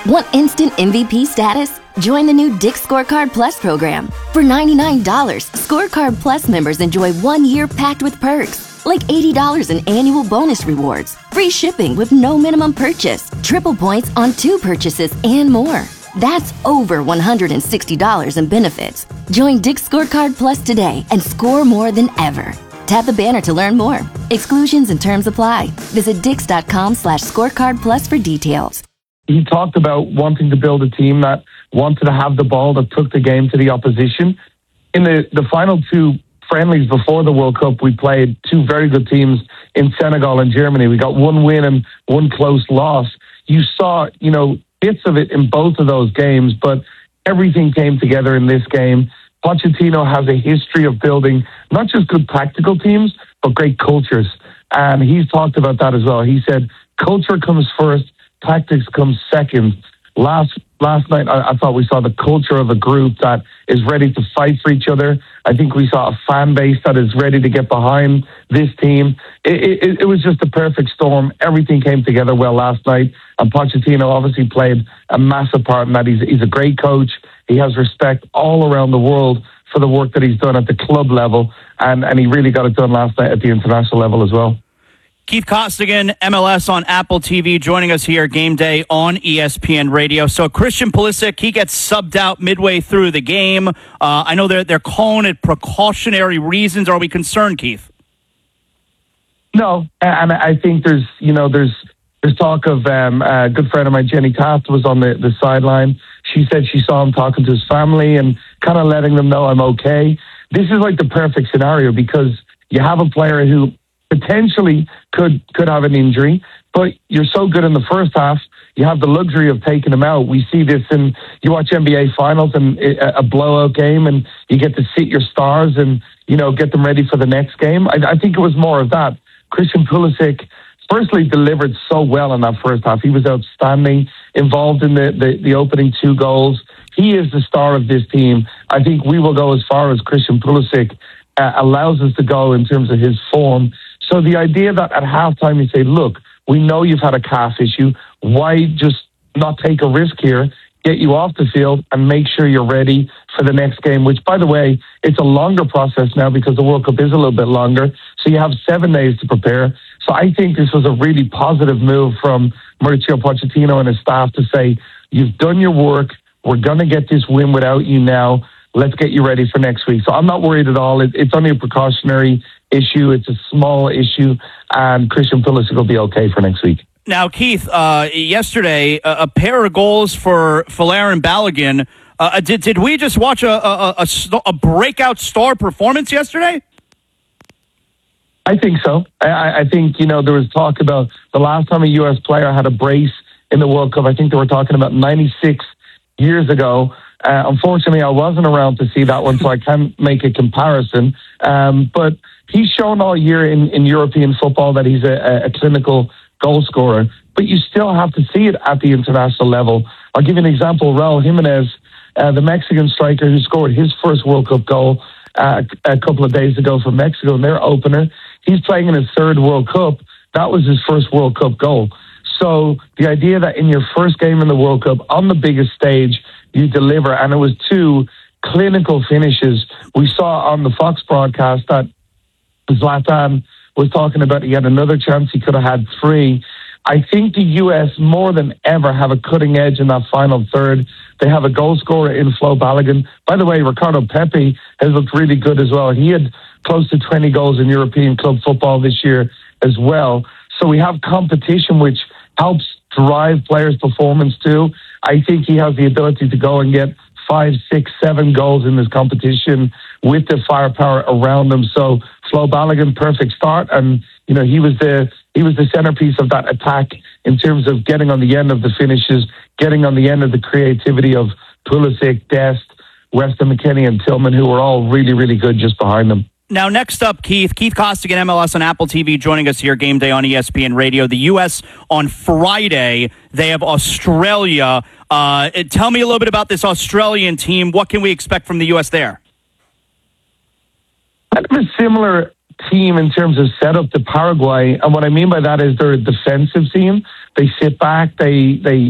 Want instant MVP status? Join the new Dick's Scorecard Plus program. For $99, Scorecard Plus members enjoy 1 year packed with perks, like $80 in annual bonus rewards, free shipping with no minimum purchase, triple points on 2 purchases, and more. That's over $160 in benefits. Join Dick's Scorecard Plus today and score more than ever. Tap the banner to learn more. Exclusions and terms apply. Visit dix.com/scorecardplus for details. He talked about wanting to build a team that wanted to have the ball, that took the game to the opposition. In the final 2 friendlies before the World Cup, we played 2 very good teams in Senegal and Germany. We got 1 win and 1 close loss. You saw, bits of it in both of those games, but everything came together in this game. Pochettino has a history of building not just good tactical teams, but great cultures. And he's talked about that as well. He said, culture comes first, tactics comes second. Last night, I thought we saw the culture of a group that is ready to fight for each other. I think we saw a fan base that is ready to get behind this team. It was just a perfect storm. Everything came together well last night. And Pochettino obviously played a massive part in that. He's a great coach. He has respect all around the world for the work that he's done at the club level. And he really got it done last night at the international level as well. Keith Costigan, MLS on Apple TV, joining us here game day on ESPN Radio. So Christian Pulisic, he gets subbed out midway through the game. I know they're calling it precautionary reasons. Are we concerned, Keith? No, and I think there's talk of a good friend of mine, Jenny Taft, was on the sideline. She said she saw him talking to his family and kind of letting them know I'm okay. This is like the perfect scenario because you have a player who potentially could have an injury, but you're so good in the first half, you have the luxury of taking him out. We see this you watch NBA finals and a blowout game and you get to sit your stars and, get them ready for the next game. I think it was more of that. Christian Pulisic firstly delivered so well in that first half. He was outstanding, involved in the opening 2 goals. He is the star of this team. I think we will go as far as Christian Pulisic allows us to go in terms of his form. So the idea that at halftime you say, look, we know you've had a calf issue. Why just not take a risk here, get you off the field and make sure you're ready for the next game, which, by the way, it's a longer process now because the World Cup is a little bit longer. So you have 7 days to prepare. So I think this was a really positive move from Mauricio Pochettino and his staff to say, you've done your work. We're going to get this win without you now. Let's get you ready for next week. So I'm not worried at all. It's only a precautionary issue. It's a small issue, and Christian Pulisic will be okay for next week. Now, Keith, yesterday, a pair of goals for Folarin Balogun. Did we just watch a breakout star performance yesterday? I think so. I think, there was talk about the last time a U.S. player had a brace in the World Cup. I think they were talking about 96 years ago. Unfortunately, I wasn't around to see that one, so I can't make a comparison. But he's shown all year in European football that he's a clinical goal scorer. But you still have to see it at the international level. I'll give you an example. Raul Jimenez, the Mexican striker who scored his first World Cup goal a couple of days ago for Mexico in their opener. He's playing in his 3rd World Cup. That was his first World Cup goal. So the idea that in your first game in the World Cup, on the biggest stage, you deliver, and it was 2 clinical finishes. We saw on the Fox broadcast that Zlatan was talking about he had another chance, he could have had 3. I think the US more than ever have a cutting edge in that final third. They have a goal scorer in Flo Balogun. By the way, Ricardo Pepi has looked really good as well. He had close to 20 goals in European club football this year as well. So we have competition which helps drive players' performance too. I think he has the ability to go and get 5, 6, 7 goals in this competition with the firepower around him. So Flo Balogun, perfect start, and he was the centerpiece of that attack in terms of getting on the end of the finishes, getting on the end of the creativity of Pulisic, Dest, Weston McKennie, and Tillman, who were all really, really good just behind them. Now, next up, Keith Costigan, MLS on Apple TV, joining us here, game day on ESPN Radio. The U.S. on Friday, they have Australia. Tell me a little bit about this Australian team. What can we expect from the U.S. there? Kind of a similar team in terms of setup to Paraguay, and what I mean by that is they're a defensive team. They sit back, they